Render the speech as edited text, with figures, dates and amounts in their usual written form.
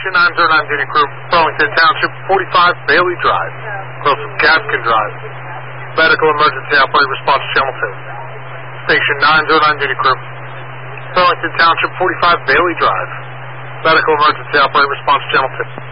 Station 909 duty crew, Burlington Township, 45 Bailey Drive, close to Gaskin Drive. Medical emergency operator response to channel 2. Station 909 duty crew, Burlington Township, 45 Bailey Drive. Medical emergency operator response to channel 2.